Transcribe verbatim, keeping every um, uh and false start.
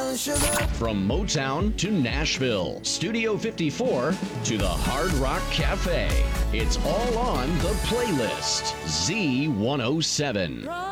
From Motown to Nashville, Studio fifty-four to the Hard Rock Cafe. It's all on the playlist. Z one oh seven.